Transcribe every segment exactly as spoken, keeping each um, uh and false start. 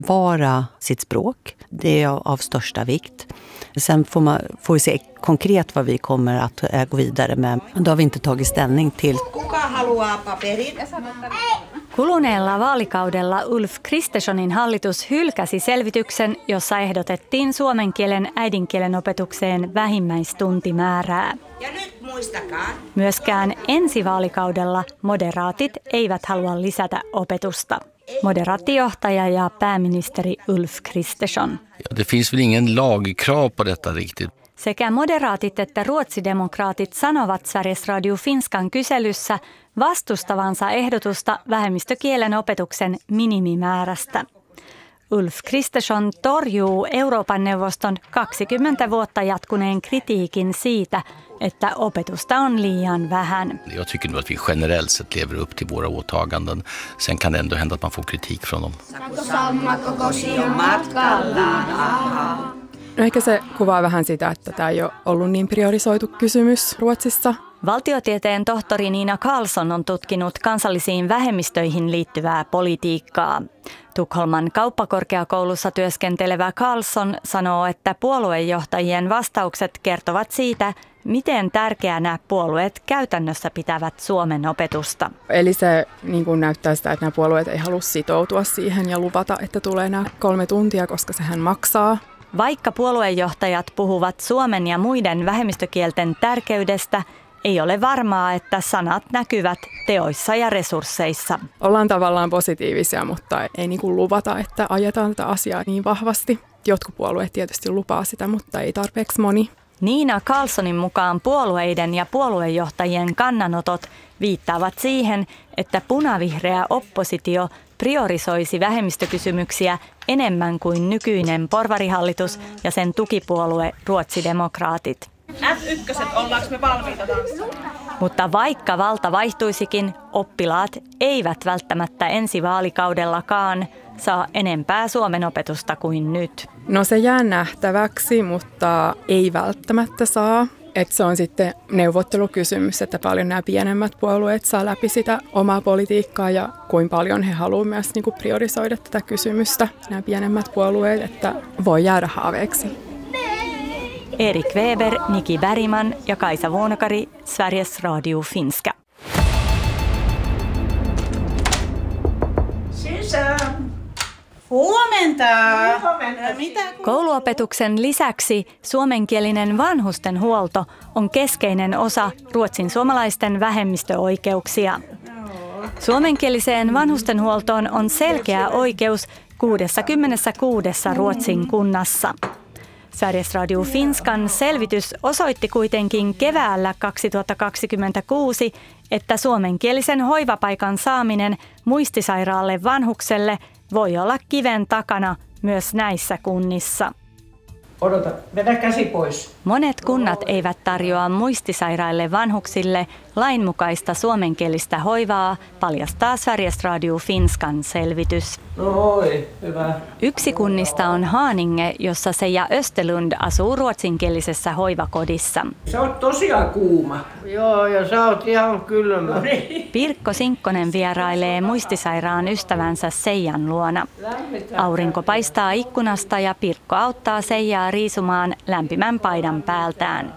Vara sitt språk, det är av största vikt. Sen får, man, får vi se konkret vad vi kommer att äh, gå vidare med. Då har vi inte tagit ställning till. Kuka haluaa paperin? Kuluneella vaalikaudella Ulf Kristerssonin hallitus hylkäsi selvityksen, jossa ehdotettiin suomen kielen äidinkielen opetukseen vähimmäistuntimäärää. Ja nyt muistakaa. Myöskään ensi vaalikaudella moderaatit eivät halua lisätä opetusta. Moderaattijohtaja ja pääministeri Ulf Kristersson. Ja, det finns väl ingen lagkrav på detta riktigt. Sekä moderaatit että ruotsidemokraatit sanovat Sveriges Radio Finskan kyselyssä vastustavansa ehdotusta vähemmistökielen opetuksen minimimäärästä. Ulf Kristersson torjuu Euroopan neuvoston kaksikymmentä vuotta jatkuneen kritiikin siitä, että opetusta on liian vähän. Jag tycker nu att vi generellt sett lever upp till våra åtaganden. Sen kan det ändå hända att man får kritik från dem. No ehkä se kuvaa vähän sitä, että tämä ei ole ollut niin priorisoitu kysymys Ruotsissa. Valtiotieteen tohtori Nina Karlsson on tutkinut kansallisiin vähemmistöihin liittyvää politiikkaa. Tukholman kauppakorkeakoulussa työskentelevä Karlsson sanoo, että puoluejohtajien vastaukset kertovat siitä, miten tärkeänä puolueet käytännössä pitävät suomen opetusta. Eli se niin kuin näyttää sitä, että nämä puolueet ei halua sitoutua siihen ja luvata, että tulee nämä kolme tuntia, koska sehän maksaa. Vaikka puoluejohtajat puhuvat suomen ja muiden vähemmistökielten tärkeydestä, ei ole varmaa, että sanat näkyvät teoissa ja resursseissa. Ollaan tavallaan positiivisia, mutta ei niin kuin luvata, että ajetaan tätä asiaa niin vahvasti. Jotkut puolueet tietysti lupaa sitä, mutta ei tarpeeksi moni. Nina Karlssonin mukaan puolueiden ja puoluejohtajien kannanotot viittaavat siihen, että punavihreä oppositio priorisoisi vähemmistökysymyksiä enemmän kuin nykyinen porvarihallitus ja sen tukipuolue ruotsidemokraatit. F yksi, ollaanko me valmiita tanssimaan? Mutta vaikka valta vaihtuisikin, oppilaat eivät välttämättä ensi vaalikaudellakaan saa enempää suomen opetusta kuin nyt. No se jää nähtäväksi, mutta ei välttämättä saa. Että se on sitten neuvottelukysymys, että paljon nämä pienemmät puolueet saa läpi sitä omaa politiikkaa ja kuinka paljon he haluavat myös niin kuin priorisoida tätä kysymystä, nämä pienemmät puolueet, että voi jäädä haaveeksi. Erik Weber, Niki Bergman ja Kaisa Vuonokari, Sveriges Radio Finska. Sisään. Huomenta. Mitä? Kouluopetuksen lisäksi suomenkielinen vanhustenhuolto on keskeinen osa ruotsin suomalaisten vähemmistöoikeuksia. Suomenkieliseen vanhustenhuoltoon on selkeä oikeus kuusikymmentäkuusi Ruotsin kunnassa. Sveriges Radio Finskan selvitys osoitti kuitenkin keväällä kaksituhattakaksikymmentäkuusi, että suomenkielisen hoivapaikan saaminen muistisairaalle vanhukselle voi olla kiven takana myös näissä kunnissa. Odota, vedä käsi pois. Monet kunnat eivät tarjoa muistisairaille vanhuksille lainmukaista suomenkielistä hoivaa, paljastaa Sveriges Radio Finskan selvitys. Oi, hyvä. Yksi kunnista on Haninge, jossa Seija Östelund asuu ruotsinkielisessä hoivakodissa. Sä oot tosiaan kuuma. Joo, ja sä oot ihan kylmä. Pirkko Sinkkonen vierailee muistisairaan ystävänsä Seijan luona. Aurinko paistaa ikkunasta ja Pirkko auttaa Seijaa riisumaan lämpimän paidan päältään.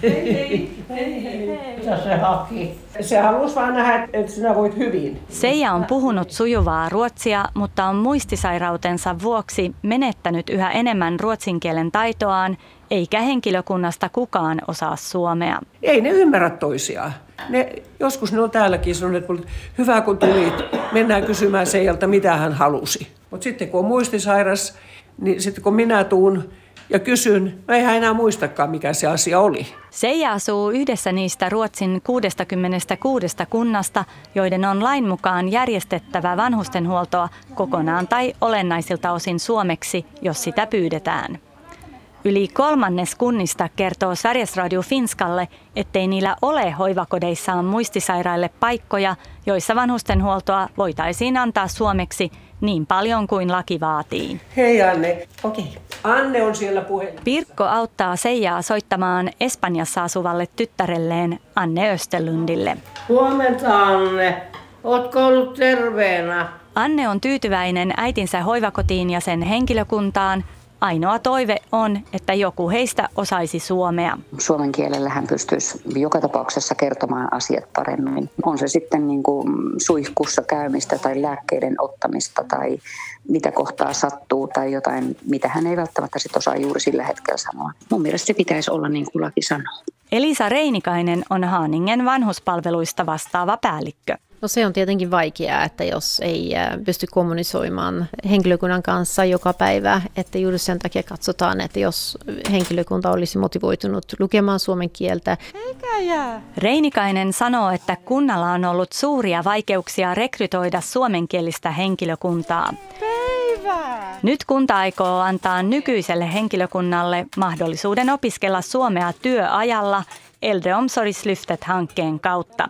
Hei, hei, hei. Mitä se haki? Se halusi vaan nähdä, että sinä voit hyvin. Seija on puhunut sujuvaa ruotsia, mutta on muistisairautensa vuoksi menettänyt yhä enemmän ruotsin kielen taitoaan, eikä henkilökunnasta kukaan osaa suomea. Ei ne ymmärrä toisiaan. Ne, joskus ne on täälläkin sanoneet, että hyvä kun tulit, mennään kysymään Seijalta, mitä hän halusi. Mutta sitten kun on muistisairas, niin sitten kun minä tuun ja kysyn, no eihän enää muistakaan, mikä se asia oli. Seija asuu yhdessä niistä Ruotsin kuusikymmentäkuusi kunnasta, joiden on lain mukaan järjestettävä vanhustenhuoltoa kokonaan tai olennaisilta osin suomeksi, jos sitä pyydetään. Yli kolmannes kunnista kertoo Sveriges Radio Finskalle, ettei niillä ole hoivakodeissaan muistisairaille paikkoja, joissa vanhustenhuoltoa voitaisiin antaa suomeksi niin paljon kuin laki vaatii. Hei Anne. Okei. Anne on siellä puhelimessa. Pirkko auttaa Seijaa soittamaan Espanjassa asuvalle tyttärelleen Anne Östelundille. Huomenta Anne. Ootko ollut terveenä? Anne on tyytyväinen äitinsä hoivakotiin ja sen henkilökuntaan. Ainoa toive on, että joku heistä osaisi suomea. Suomen kielellä hän pystyisi joka tapauksessa kertomaan asiat paremmin. On se sitten niin kuin suihkussa käymistä tai lääkkeiden ottamista tai mitä kohtaa sattuu tai jotain, mitä hän ei välttämättä sit osaa juuri sillä hetkellä sanoa. Mun mielestä se pitäisi olla niin kuin laki sanoo. Elisa Reinikainen on Haaningen vanhuspalveluista vastaava päällikkö. No se on tietenkin vaikeaa, että jos ei pysty kommunisoimaan henkilökunnan kanssa joka päivä, että juuri sen takia katsotaan, että jos henkilökunta olisi motivoitunut lukemaan suomen kieltä. Eikä jää. Reinikainen sanoo, että kunnalla on ollut suuria vaikeuksia rekrytoida suomenkielistä henkilökuntaa. Päivä. Nyt kunta aikoo antaa nykyiselle henkilökunnalle mahdollisuuden opiskella suomea työajalla Äldreomsorgslyftet-hankkeen kautta.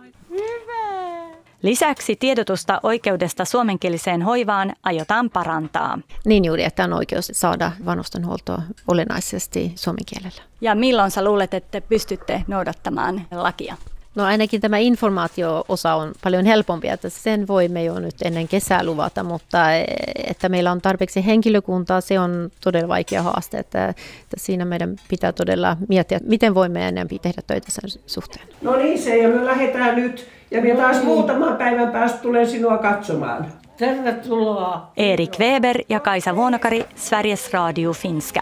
Lisäksi tiedotusta oikeudesta suomenkieliseen hoivaan aiotaan parantaa. Niin juuri, että on oikeus saada vanhustenhuoltoa olennaisesti suomen kielellä. Ja milloin sä luulet, että pystytte noudattamaan lakia? No ainakin tämä informaatio-osa on paljon helpompi, että sen voimme jo nyt ennen kesää luvata, mutta että meillä on tarpeeksi henkilökuntaa, se on todella vaikea haaste, että, että siinä meidän pitää todella miettiä, miten voimme enemmän tehdä töitä sen suhteen. No niin se, ja me lähdetään nyt, ja me taas muutaman päivän päästä tulen sinua katsomaan. Tervetuloa. Erik Weber ja Kaisa Vuonokari, Sveriges Radio Finska.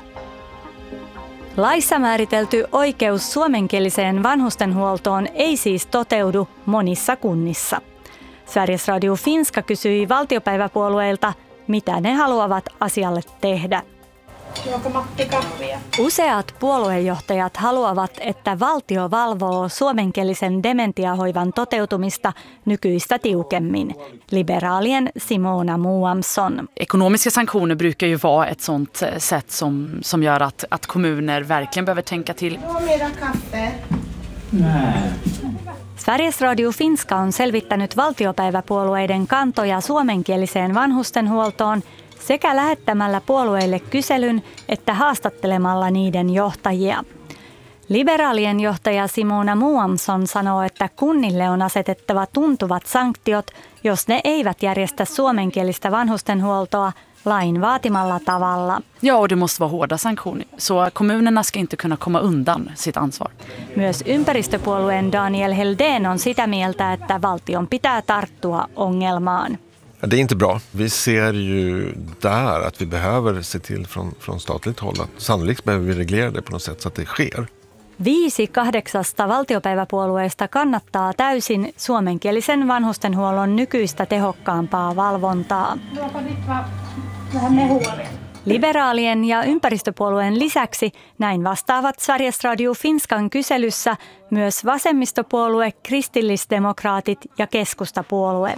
Laissa määritelty oikeus suomenkieliseen vanhustenhuoltoon ei siis toteudu monissa kunnissa. Sveriges Radio Finska kysyi valtiopäiväpuolueilta, mitä ne haluavat asialle tehdä. Juoko Matti kahvia? Useat puoluejohtajat haluavat, että valtio valvoo suomenkielisen dementiahoivan toteutumista nykyistä tiukemmin. Liberaalien Simona Moamson. Ekonomiska sanktioner brukar ju vara ett sånt sätt som, som gör att, att kommuner verkligen behöver tänka till. Tuomida kaffe. Nej. Sveriges Radio Finska on selvittänyt valtiopäiväpuolueiden kantoja suomenkieliseen vanhustenhuoltoon sekä lähettämällä puolueille kyselyn että haastattelemalla niiden johtajia. Liberaalien johtaja Simona Moamson sanoo, että kunnille on asetettava tuntuvat sanktiot, jos ne eivät järjestä suomenkielistä vanhustenhuoltoa lain vaatimalla tavalla. Ja, och det måste vara hårda sanktioner. Så kommunerna ska inte kunna komma undan sitt ansvar. Myös ympäristöpuolueen Daniel Heldén on sitä mieltä, että valtion pitää tarttua ongelmaan. Det är inte bra. Vi ser ju där att vi behöver se till från, från statligt håll att sannolikt behöver vi reglera det på något sätt så att det sker. Viisi kahdeksasta valtiopäiväpuolueesta kannattaa täysin suomenkielisen vanhustenhuollon nykyistä tehokkaampaa valvontaa. Luopa nyt vaan vähän mehua. Liberaalien ja ympäristöpuolueen lisäksi näin vastaavat Sveriges Radio Finskan kyselyssä myös vasemmistopuolue, kristillisdemokraatit ja keskustapuolue.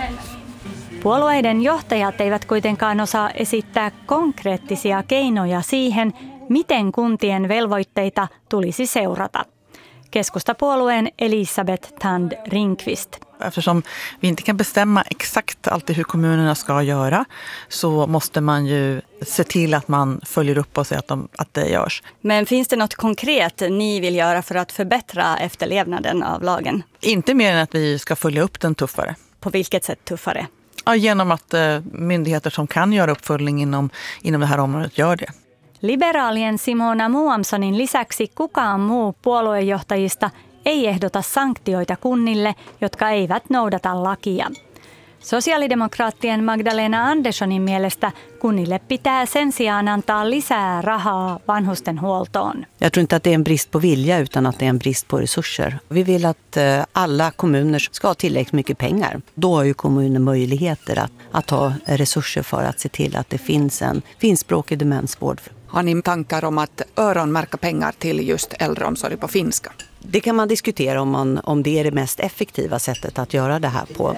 Puolueiden johtajat eivät kuitenkaan osaa esittää konkreettisia keinoja siihen, miten kuntien velvoitteita tulisi seurata. Keskustapuolueen Elisabeth Tand Ringqvist. Eftersom vi inte kan bestämma exakt alltid hur kommunerna ska göra så måste man ju se till att man följer upp och ser att, de, att det görs. Men finns det något konkret ni vill göra för att förbättra efterlevnaden av lagen? Inte mer än att vi ska följa upp den tuffare. På vilket sätt tuffare? Ja, genom att eh, myndigheter som kan göra uppföljning inom, inom det här området gör det. Liberaalien Simona Moamsonin lisäksi kukaan muu puoluejohtajista ei ehdota sanktioita kunnille, jotka eivät noudata lakia. Sosiaalidemokraattien Magdalena Anderssonin mielestä kunnille pitää sen sijaan antaa lisää rahaa vanhustenhuoltoon. Jag tror inte att det är en brist på vilja utan att det är en brist på resurser. Vi vill att alla kommuner ska ha tillräckligt mycket pengar. Då har ju kommunen möjligheter att, att ha resurser för att se till att det finns en finskspråkig demensvård. Har ni tankar om att öronmärka pengar till just äldreomsorg på finska? Det kan man diskutera om, man, om det är det mest effektiva sättet att göra det här på.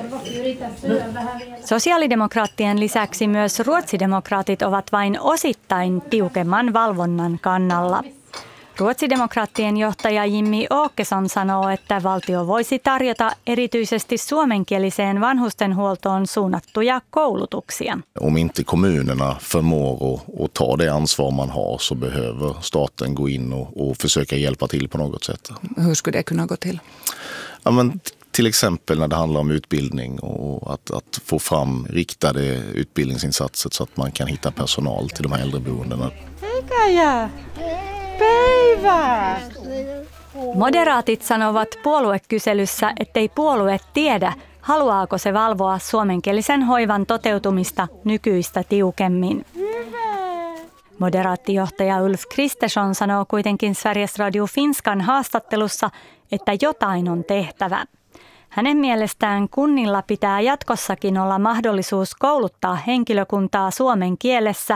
Sosiaalidemokraattien lisäksi myös ruotsidemokraatit ovat vain osittain tiukemman valvonnan kannalla. Ruotsidemokraattien johtaja Jimmy Åkesson sanoo, että valtio voisi tarjota erityisesti suomenkieliseen vanhustenhuoltoon suunnattuja koulutuksia. Om inte kommunerna förmår att ta det ansvar man har så behöver staten gå in och, och försöka hjälpa till på något sätt. Hur skulle det kunna gå till? Ja, men Till exempel när det handlar om utbildning och att, att få fram riktade utbildningsinsatser så att man kan hitta personal till de här äldreboendena. Hei Kaija! Päivää! Moderaatit sanovat puoluekyselyssä, ettei puolue tiedä, haluaako se valvoa suomenkielisen hoivan toteutumista nykyistä tiukemmin. Moderaattijohtaja Ulf Kristersson sanoo kuitenkin Sveriges Radio Finskan haastattelussa, että jotain on tehtävä. Hänen mielestään kunnilla pitää jatkossakin olla mahdollisuus kouluttaa henkilökuntaa suomen kielessä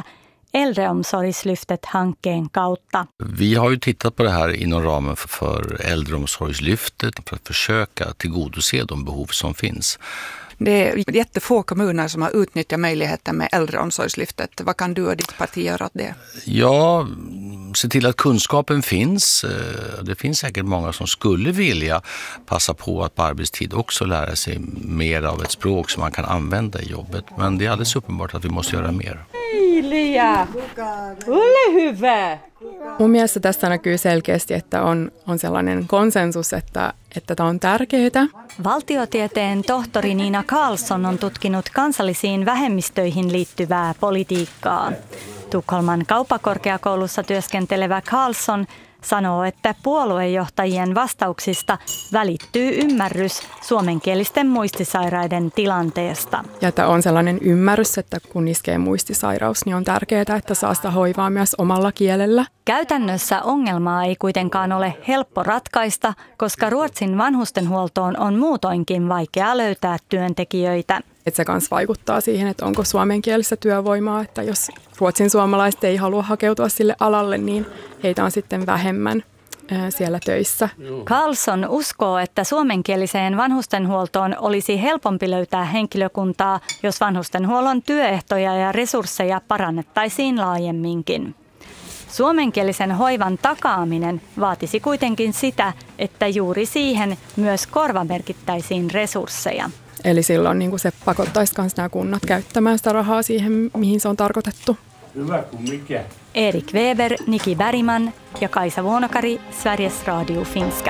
Äldreomsorgslyftet-hankkeen kautta. Vi har ju tittat på det här inom ramen för, för Äldreomsorgslyftet för att försöka tillgodose de behov som finns. Det är jättefå kommuner som har utnyttjat möjligheten med Äldreomsorgslyftet. Vad kan du och ditt parti göra åt det? Ja, se till att kunskapen finns. Det finns säkert många som skulle vilja passa på att på arbetstid också lära sig mer av ett språk som man kan använda i jobbet. Men det är alldeles uppenbart att vi måste göra mer. Hei Lia! Ole hyvä! Mun mielestä tässä näkyy selkeästi, että on, on sellainen konsensus, että, että tämä on tärkeää. Valtiotieteen tohtori Niina Karlsson on tutkinut kansallisiin vähemmistöihin liittyvää politiikkaa. Tukholman kauppakorkeakoulussa työskentelevä Karlsson sanoo, että puoluejohtajien vastauksista välittyy ymmärrys suomenkielisten muistisairaiden tilanteesta. Ja että on sellainen ymmärrys, että kun iskee muistisairaus, niin on tärkeää, että saa sitä hoivaa myös omalla kielellä. Käytännössä ongelmaa ei kuitenkaan ole helppo ratkaista, koska Ruotsin vanhustenhuoltoon on muutoinkin vaikea löytää työntekijöitä. Että se myös vaikuttaa siihen, että onko suomenkielistä työvoimaa, että jos ruotsin suomalaiset ei halua hakeutua sille alalle, niin heitä on sitten vähemmän siellä töissä. Karlsson uskoo, että suomenkieliseen vanhustenhuoltoon olisi helpompi löytää henkilökuntaa, jos vanhustenhuollon työehtoja ja resursseja parannettaisiin laajemminkin. Suomenkielisen hoivan takaaminen vaatisi kuitenkin sitä, että juuri siihen myös korvamerkittäisiin resursseja. Eli silloin niin kuin se pakottaisi myös nämä kunnat käyttämään sitä rahaa siihen, mihin se on tarkoitettu. Hyvä kuin mikä. Erik Weber, Niki Bergman ja Kaisa Vuonokari, Sveriges Radio Finska.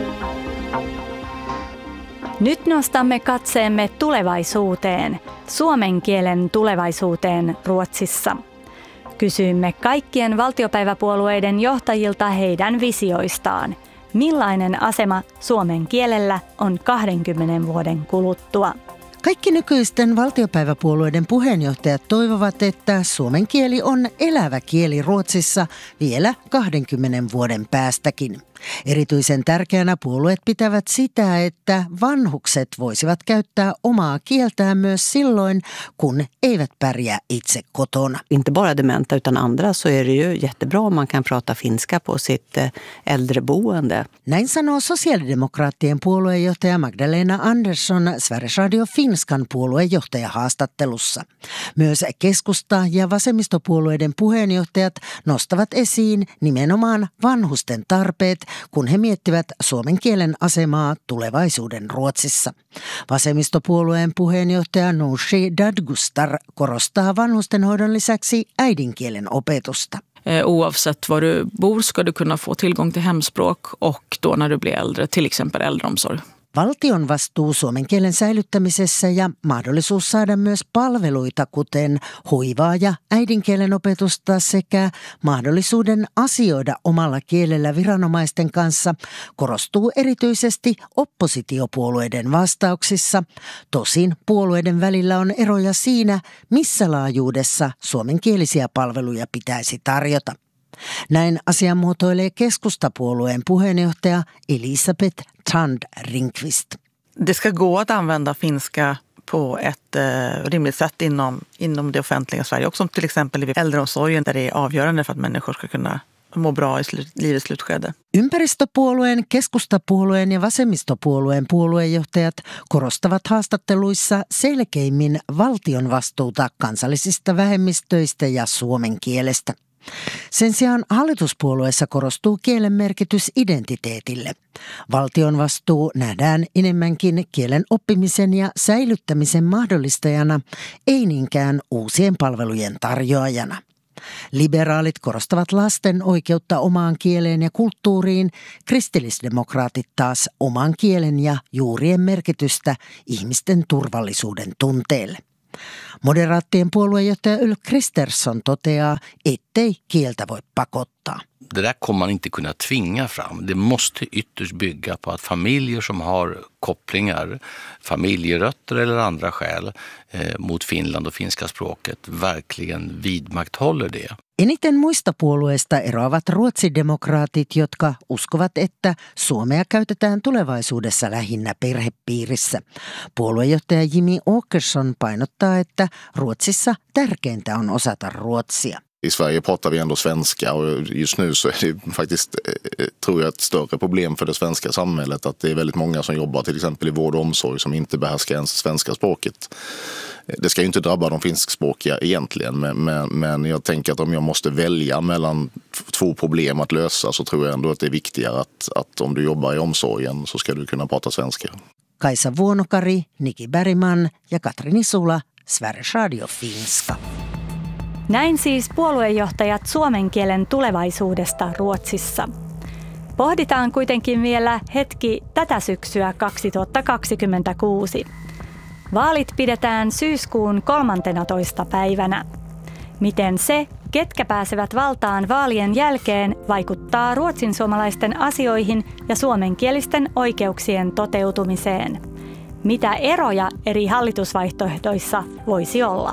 Nyt nostamme katseemme tulevaisuuteen, suomen kielen tulevaisuuteen Ruotsissa. Kysyimme kaikkien valtiopäiväpuolueiden johtajilta heidän visioistaan. Millainen asema suomen kielellä on kahdenkymmenen vuoden kuluttua? Kaikki nykyisten valtiopäiväpuolueiden puheenjohtajat toivovat, että suomen kieli on elävä kieli Ruotsissa vielä kahdenkymmenen vuoden päästäkin. Erityisen tärkeänä puolueet pitävät sitä, että vanhukset voisivat käyttää omaa kieltään myös silloin, kun eivät pärjää itse kotona. Inte bara dementa utan andra så är det ju jättebra om man kan prata finska på sitt äldreboende. Näin sanoo sosiaalidemokraattien puoluejohtaja Magdalena Andersson Sveriges Radio Finskan puoluejohtaja haastattelussa. Myös keskusta- ja vasemmistopuolueiden puheenjohtajat nostavat esiin nimenomaan vanhusten tarpeet, kun he miettivät suomen kielen asemaa tulevaisuuden Ruotsissa. Vasemmistopuolueen puheenjohtaja Nooshi Dadgostar korostaa vanhustenhoidon lisäksi äidinkielen opetusta. Oavsett var du bor ska du kunna få tillgång till hemspråk och då när du blir äldre, till exempel äldreomsorg. Valtion vastuu suomen kielen säilyttämisessä ja mahdollisuus saada myös palveluita, kuten hoivaa ja äidinkielen opetusta sekä mahdollisuuden asioida omalla kielellä viranomaisten kanssa, korostuu erityisesti oppositiopuolueiden vastauksissa. Tosin puolueiden välillä on eroja siinä, missä laajuudessa suomenkielisiä palveluja pitäisi tarjota. Näin asian muotoilee keskustapuolueen puheenjohtaja Elisabeth Trand Ringqvist. Det ska gå att använda finska på ett eh, rimligt sätt inom, inom det offentliga Sverige, också som till exempel i äldreomsorgen där det är avgörande för att människor ska kunna må bra i slut, livets slutskede. Ympäristöpuolueen, keskustapuolueen ja vasemmistopuolueen puoluejohtajat korostavat haastatteluissa selkeimmin valtion vastuuta kansallisista vähemmistöistä ja suomen kielestä. Sen sijaan hallituspuolueessa korostuu kielen merkitys identiteetille. Valtion vastuu nähdään enemmänkin kielen oppimisen ja säilyttämisen mahdollistajana, ei niinkään uusien palvelujen tarjoajana. Liberaalit korostavat lasten oikeutta omaan kieleen ja kulttuuriin, kristillisdemokraatit taas oman kielen ja juurien merkitystä ihmisten turvallisuuden tunteelle. Moderaattien puoluejohtaja Ulf Kristersson toteaa, ettei kieltä voi pakottaa. Det där kommer man inte kunna tvinga fram. Det måste ytterst bygga på att familjer som har kopplingar, familjerötter eller andra skäl eh, mot Finland och finska språket verkligen vidmakthåller det. Eniten muista puolueista eroavat ruotsidemokraatit, jotka uskovat, että suomea käytetään tulevaisuudessa lähinnä perhepiirissä. Puoluejohtaja Jimmy Åkesson painottaa, että Ruotsissa tärkeintä on osata ruotsia. I Sverige pratar vi ändå svenska och just nu så är det faktiskt, tror jag, ett större problem för det svenska samhället att det är väldigt många som jobbar till exempel i vård och omsorg som inte behärskar ens svenska språket. Det ska ju inte drabba de finskspråkiga egentligen, men, men, men jag tänker att om jag måste välja mellan två problem att lösa så tror jag ändå att det är viktigare att, att om du jobbar i omsorgen så ska du kunna prata svenska. Kaisa Vuonokari, Niki Bergman ja Katrini Sula, Sveriges Radio Finska. Näin siis puoluejohtajat suomen kielen tulevaisuudesta Ruotsissa. Pohditaan kuitenkin vielä hetki tätä syksyä kaksituhattakaksikymmentäkuusi. Vaalit pidetään syyskuun kolmantenatoista päivänä. Miten se, ketkä pääsevät valtaan vaalien jälkeen, vaikuttaa ruotsinsuomalaisten asioihin ja suomenkielisten oikeuksien toteutumiseen? Mitä eroja eri hallitusvaihtoehdoissa voisi olla?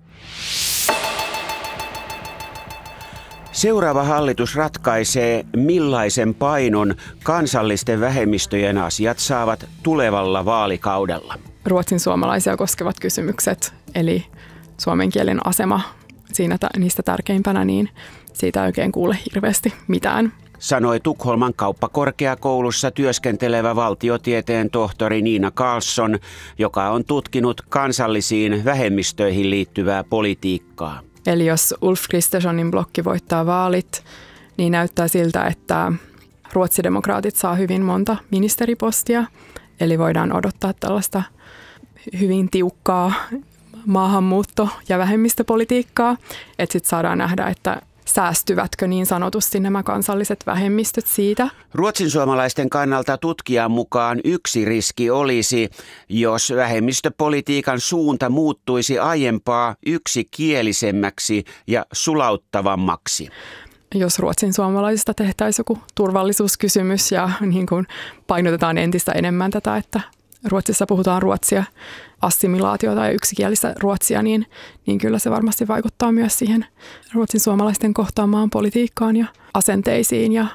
Seuraava hallitus ratkaisee, millaisen painon kansallisten vähemmistöjen asiat saavat tulevalla vaalikaudella. Ruotsin suomalaisia koskevat kysymykset, eli suomen kielen asema siinä t- niistä tärkeimpänä, niin siitä ei oikein kuule hirveästi mitään. Sanoi Tukholman kauppakorkeakoulussa työskentelevä valtiotieteen tohtori Nina Karlsson, joka on tutkinut kansallisiin vähemmistöihin liittyvää politiikkaa. Eli jos Ulf Kristerssonin blokki voittaa vaalit, niin näyttää siltä, että ruotsidemokraatit saa hyvin monta ministeripostia. Eli voidaan odottaa tällaista hyvin tiukkaa maahanmuutto- ja vähemmistöpolitiikkaa. Että sitten saadaan nähdä, että säästyvätkö niin sanotusti nämä kansalliset vähemmistöt siitä. Ruotsinsuomalaisten kannalta tutkijan mukaan yksi riski olisi, jos vähemmistöpolitiikan suunta muuttuisi aiempaa yksikielisemmäksi ja sulauttavammaksi. Jos ruotsin suomalaisista tehtäisiin joku turvallisuuskysymys ja niin kuin painotetaan entistä enemmän tätä, että Ruotsissa puhutaan ruotsia, assimilaatiota ja yksikielistä ruotsia, niin, niin kyllä se varmasti vaikuttaa myös siihen ruotsin suomalaisten kohtaamaan politiikkaan ja asenteisiin. Ja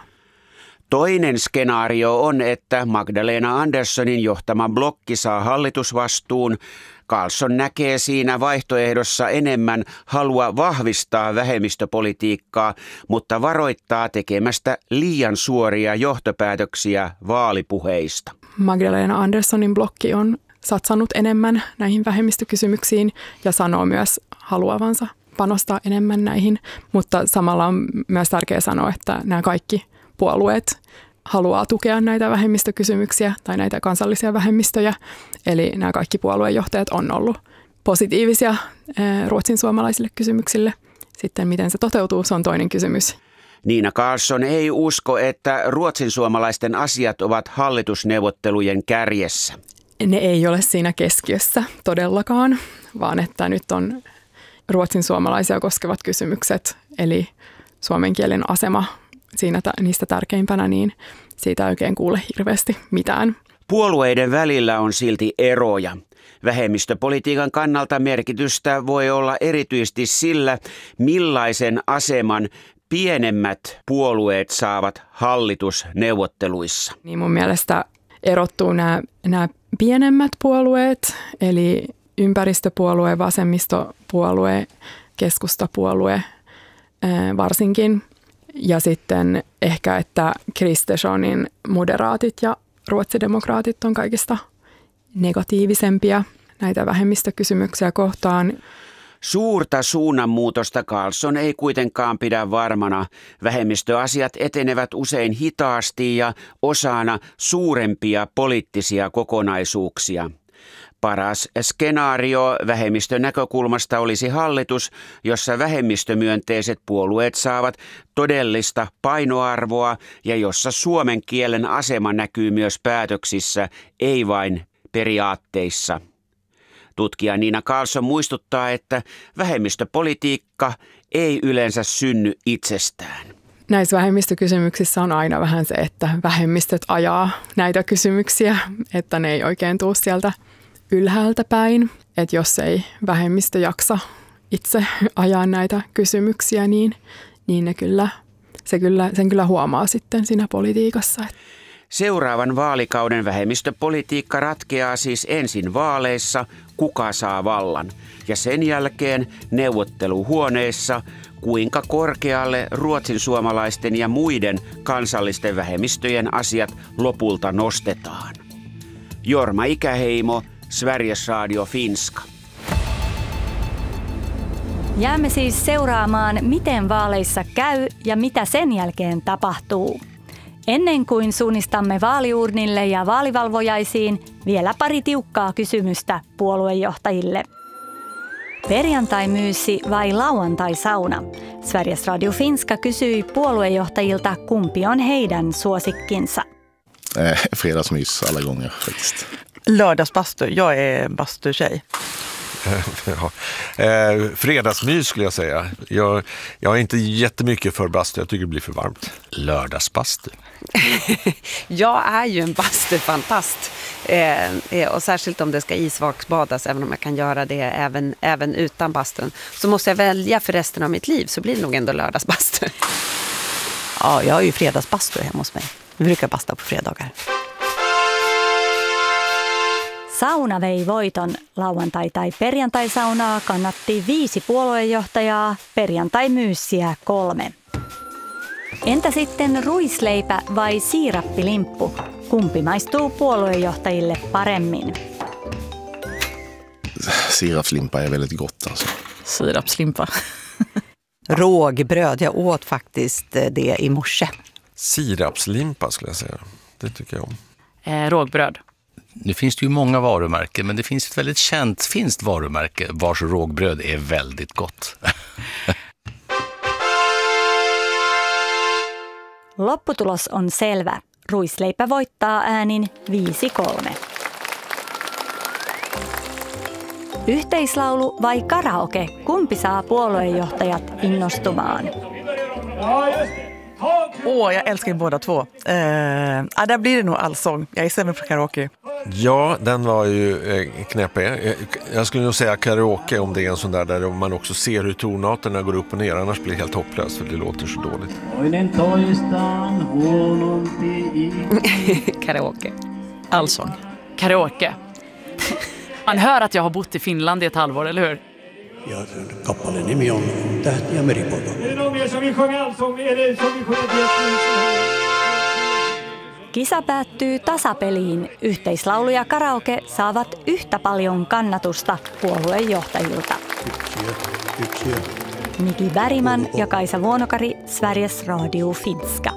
toinen skenaario on, että Magdalena Anderssonin johtama blokki saa hallitusvastuun. Karlsson näkee siinä vaihtoehdossa enemmän halua vahvistaa vähemmistöpolitiikkaa, mutta varoittaa tekemästä liian suoria johtopäätöksiä vaalipuheista. Magdalena Anderssonin blokki on satsannut enemmän näihin vähemmistökysymyksiin ja sanoo myös haluavansa panostaa enemmän näihin, mutta samalla on myös tärkeää sanoa, että nämä kaikki puolueet haluaa tukea näitä vähemmistökysymyksiä tai näitä kansallisia vähemmistöjä. Eli nämä kaikki puoluejohtajat on ollut positiivisia ruotsin suomalaisille kysymyksille. Sitten miten se toteutuu, se on toinen kysymys. Nina Karlsson ei usko, että ruotsinsuomalaisten asiat ovat hallitusneuvottelujen kärjessä. Ne ei ole siinä keskiössä todellakaan, vaan että nyt on ruotsinsuomalaisia koskevat kysymykset, eli suomen kielen asema siinä t- niistä tärkeimpänä, niin siitä ei oikein kuule hirveästi mitään. Puolueiden välillä on silti eroja. Vähemmistöpolitiikan kannalta merkitystä voi olla erityisesti sillä, millaisen aseman pienemmät puolueet saavat hallitusneuvotteluissa. Niin mun mielestä erottuu nämä, nämä pienemmät puolueet, eli ympäristöpuolue, vasemmistopuolue, keskustapuolue varsinkin. Ja sitten ehkä, että Kristerssonin moderaatit ja ruotsidemokraatit on kaikista negatiivisempia näitä vähemmistökysymyksiä kohtaan. Suurta suunnanmuutosta Karlsson ei kuitenkaan pidä varmana. Vähemmistöasiat etenevät usein hitaasti ja osana suurempia poliittisia kokonaisuuksia. Paras skenaario vähemmistön näkökulmasta olisi hallitus, jossa vähemmistömyönteiset puolueet saavat todellista painoarvoa ja jossa suomen kielen asema näkyy myös päätöksissä, ei vain periaatteissa. Tutkija Niina Karlsson muistuttaa, että vähemmistöpolitiikka ei yleensä synny itsestään. Näissä vähemmistökysymyksissä on aina vähän se, että vähemmistöt ajaa näitä kysymyksiä, että ne ei oikein tule sieltä ylhäältä päin. Että jos ei vähemmistö jaksa itse ajaa näitä kysymyksiä, niin, niin ne kyllä, se kyllä, sen kyllä huomaa sitten siinä politiikassa. Seuraavan vaalikauden vähemmistöpolitiikka ratkeaa siis ensin vaaleissa, kuka saa vallan, ja sen jälkeen neuvotteluhuoneissa, kuinka korkealle ruotsin suomalaisten ja muiden kansallisten vähemmistöjen asiat lopulta nostetaan. Jorma Ikäheimo, Sveriges Radio Finska. Jäämme siis seuraamaan, miten vaaleissa käy ja mitä sen jälkeen tapahtuu. Ennen kuin suunnistamme vaaliurnille ja vaalivalvojaisiin, vielä pari tiukkaa kysymystä puoluejohtajille. Perjantai-myyssi vai lauantai-sauna? Sveriges Radio Finska kysyi puoluejohtajilta, kumpi on heidän suosikkinsa. Eh, fredagsmys alla gånger faktiskt. Lördagsbastu, jag är bastutjej. Ja. Eh, fredagsmys skulle jag säga. Jag, jag är inte jättemycket för bastu, jag tycker det blir för varmt. Lördagsbastu. Jag är ju en bastufantast. Eh, och särskilt om det ska isvaksbadas, även om jag kan göra det även, även utan bastun. Så måste jag välja för resten av mitt liv, så blir det nog ändå lördagsbastu. Ja, jag har ju fredagsbastu hemma hos mig. Vi brukar basta på fredagar. Sauna vei voiton. Lauantai- tai perjantai-saunaa kannatti viisi puoluejohtajaa, perjantai-myyssiä kolme. Entä sitten ruisleipä vai siirappilimppu? Kumpi maistuu puoluejohtajille paremmin? Sirapslimpa är väldigt gott alltså. Sirapslimpa. Rågbröd, jag åt faktiskt det i morse. Sirapslimpa skulle jag säga. Det tycker jag om. Eh, rågbröd. Nu finns det ju många varumärken, men det finns ett väldigt känt finskt varumärke vars rågbröd är väldigt gott. Lopputulos on selvä. Ruisleipä voittaa äänin viisi kolme. Yhteislaulu vai karaoke? Kumpi saa puoluejohtajat innostumaan? Åh, jag älskar båda två. Eh, ja, där blir det nog allsång. Jag är sämre på karaoke. Ja, den var ju eh, knepig. Jag skulle nog säga karaoke om det är en sån där där man också ser hur tonarterna går upp och ner. Annars blir det helt hopplöst för det låter så dåligt. Karaoke. Allsång. Karaoke. Man hör att jag har bott i Finland i ett halvår, eller hur? Ja kappaleen nimi on Tähti ja meripoika. Kisa päättyy tasapeliin. Yhteislaulu ja karaoke saavat yhtä paljon kannatusta puoluejohtajilta. Miki Bergman ja Kaisa Vuonokari, Sveriges Radio Finska.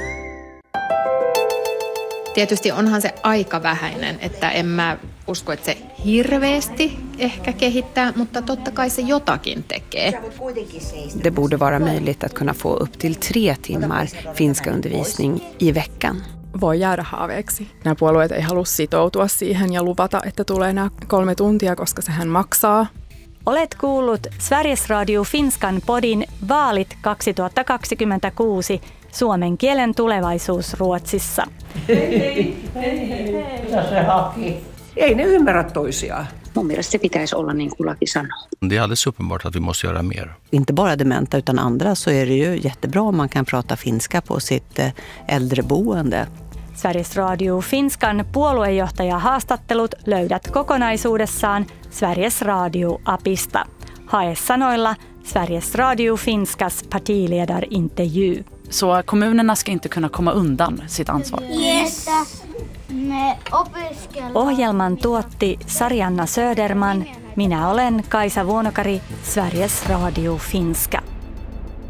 Tietysti onhan se aika vähäinen, että en mä usko, että se hirveästi ehkä kehittää, mutta totta kai se jotakin tekee. Det borde vara möjligt att kunna få upp till tre timmar finska undervisning i veckan. Voi jäädä haaveeksi. Nämä puolueet ei halua sitoutua siihen ja luvata, että tulee nämä kolme tuntia, koska sehän maksaa. Olet kuullut Sveriges Radio Finskan podin Vaalit kaksituhattakaksikymmentäkuusi, suomen kielen tulevaisuus Ruotsissa. Hei, hei, hei, hei. Mitä se haki? Ei ne ymmärrä toisiaan. Mun mielestä se pitäisi olla niin kuin laki sanoo. Det är alldeles uppenbart att vi måste göra mer. Inte bara dementa utan andra så är det ju jättebra om man kan prata finska på sitt äldreboende. Sveriges Radio Finskan puoluejohtaja haastattelut löydät kokonaisuudessaan Sveriges Radio-apista. Hae sanoilla Sveriges Radio Finskas partiledarintervju. Så kommunerna ska inte kunna komma undan sitt ansvar. Yes. Me opiskellaan. Ohjelman tuotti Sarjanna Söderman. Minä olen Kaisa Vuonokari, Sveriges Radio Finska.